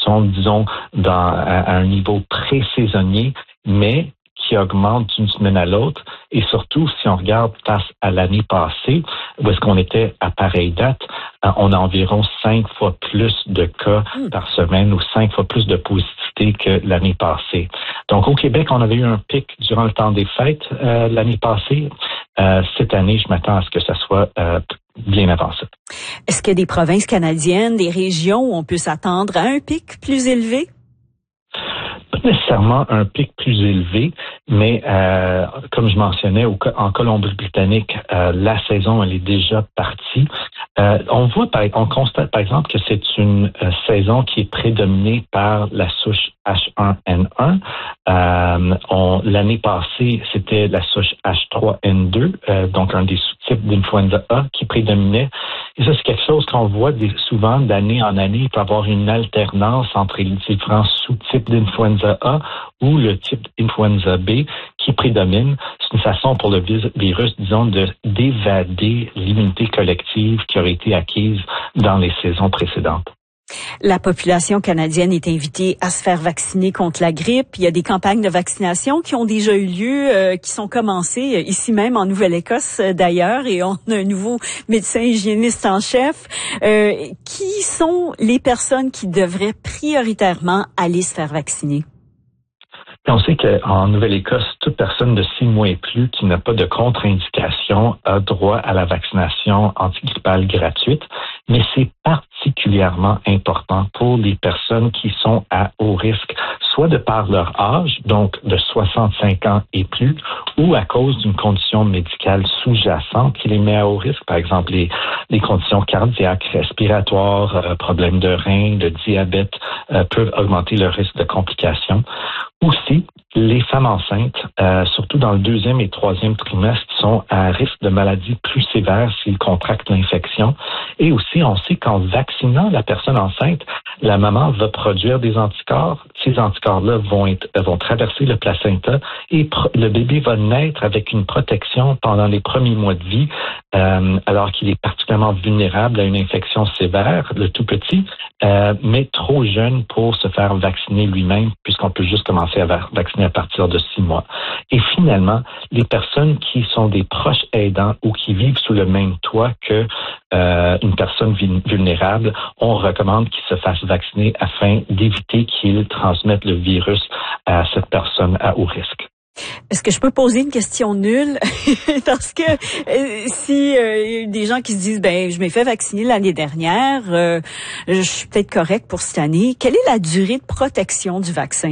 sont, disons, à un niveau pré-saisonnier, mais qui augmente d'une semaine à l'autre. Et surtout, si on regarde face à l'année passée, où est-ce qu'on était à pareille date, on a environ 5 fois plus de cas par semaine ou 5 fois plus de positivité que l'année passée. Donc, au Québec, on avait eu un pic durant le temps des fêtes l'année passée. Cette année, je m'attends à ce que ça soit bien avancé. Est-ce qu'il y a des provinces canadiennes, des régions où on peut s'attendre à un pic plus élevé? Pas nécessairement un pic plus élevé, mais comme je mentionnais, en Colombie-Britannique, la saison elle est déjà partie. On constate par exemple que c'est une saison qui est prédominée par la souche H1N1. L'année passée, c'était la souche H3N2, donc un des sous-types d'influenza A qui prédominait. Et ça, c'est quelque chose qu'on voit souvent d'année en année. Il peut y avoir une alternance entre les différents sous-types d'influenza A ou le type influenza B qui prédomine. C'est une façon pour le virus, disons, d'évader l'immunité collective qui aurait été acquise dans les saisons précédentes. La population canadienne est invitée à se faire vacciner contre la grippe. Il y a des campagnes de vaccination qui ont déjà eu lieu, qui sont commencées ici même en Nouvelle-Écosse d'ailleurs, et on a un nouveau médecin hygiéniste en chef. Qui sont les personnes qui devraient prioritairement aller se faire vacciner? On sait qu'en Nouvelle-Écosse, toute personne de 6 mois et plus qui n'a pas de contre-indication a droit à la vaccination antigrippale gratuite, mais c'est particulièrement important pour les personnes qui sont à haut risque, soit de par leur âge, donc de 65 ans et plus, ou à cause d'une condition médicale sous-jacente qui les met à haut risque, par exemple les conditions cardiaques, respiratoires, problèmes de reins, de diabète, peuvent augmenter le risque de complications. Aussi, les femmes enceintes, surtout dans le 2e et 3e trimestre, sont à risque de maladies plus sévères s'ils contractent l'infection. Et aussi, on sait qu'en vaccinant la personne enceinte, la maman va produire des anticorps. Ces anticorps-là vont traverser le placenta et le bébé va naître avec une protection pendant les premiers mois de vie, alors qu'il est particulièrement vulnérable à une infection sévère, le tout petit, mais trop jeune pour se faire vacciner lui-même, puisqu'on peut juste commencer à vacciner à partir de 6 mois. Et finalement, les personnes qui sont des proches aidants ou qui vivent sous le même toit que une personne vulnérable, on recommande qu'ils se fassent vacciner afin d'éviter qu'ils transmettent le virus à cette personne à haut risque. Est-ce que je peux poser une question nulle? Parce que si des gens qui se disent, je m'ai fait vacciner l'année dernière, je suis peut-être correct pour cette année. Quelle est la durée de protection du vaccin?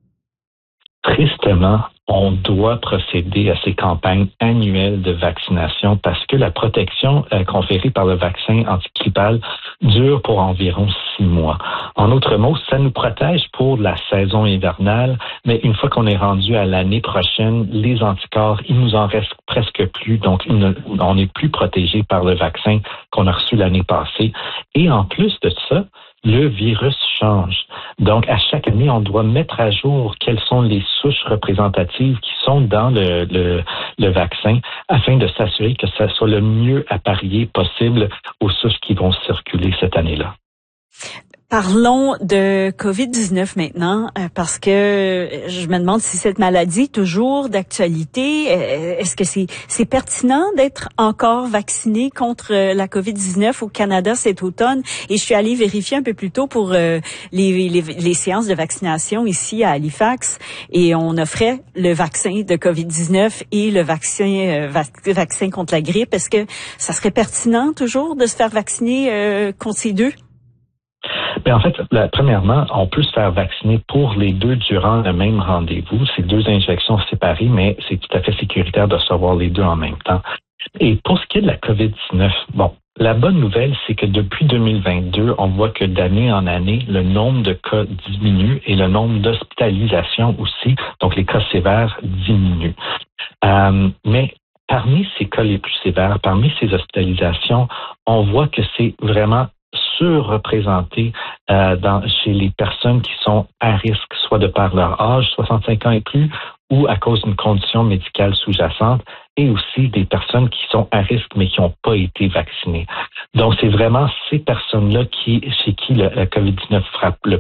Tristement, on doit procéder à ces campagnes annuelles de vaccination parce que la protection conférée par le vaccin antigrippal dure pour environ 6 mois. En d'autres mots, ça nous protège pour la saison hivernale, mais une fois qu'on est rendu à l'année prochaine, les anticorps, il nous en reste presque plus, donc on n'est plus protégé par le vaccin qu'on a reçu l'année passée. Et en plus de ça, le virus change. Donc, à chaque année, on doit mettre à jour quelles sont les souches représentatives qui sont dans le vaccin afin de s'assurer que ça soit le mieux apparié possible aux souches qui vont circuler cette année-là. Parlons de COVID-19 maintenant, parce que je me demande si cette maladie est toujours d'actualité. Est-ce que c'est pertinent d'être encore vacciné contre la COVID-19 au Canada cet automne? Et je suis allée vérifier un peu plus tôt pour les séances de vaccination ici à Halifax, et on offrait le vaccin de COVID-19 et le vaccin contre la grippe. Est-ce que ça serait pertinent toujours de se faire vacciner contre ces deux? En fait, premièrement, on peut se faire vacciner pour les deux durant le même rendez-vous. C'est 2 injections séparées, mais c'est tout à fait sécuritaire de recevoir les deux en même temps. Et pour ce qui est de la COVID-19, la bonne nouvelle, c'est que depuis 2022, on voit que d'année en année, le nombre de cas diminue et le nombre d'hospitalisations aussi, donc les cas sévères diminuent. Mais parmi ces cas les plus sévères, parmi ces hospitalisations, on voit que c'est vraiment surreprésenté chez les personnes qui sont à risque, soit de par leur âge, 65 ans et plus, ou à cause d'une condition médicale sous-jacente, et aussi des personnes qui sont à risque mais qui n'ont pas été vaccinées. Donc, c'est vraiment ces personnes-là chez qui la COVID-19 frappe le